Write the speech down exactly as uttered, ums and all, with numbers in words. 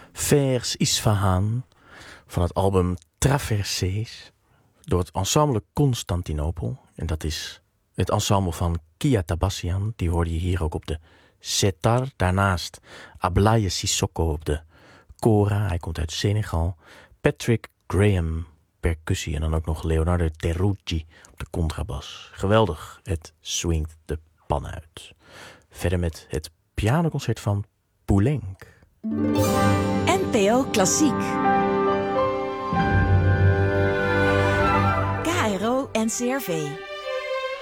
Vers Isfahan van het album Traversées door het ensemble Constantinopel. En dat is het ensemble van Kia Tabassian. Die hoorde je hier ook op de setar. Daarnaast Ablaye Sissoko op de kora. Hij komt uit Senegal. Patrick Graham percussie. En dan ook nog Leonardo Terrucci op de contrabas. Geweldig. Het swingt de pan uit. Verder met het pianoconcert van Poulenc. N P O Klassiek. K R O N C R V.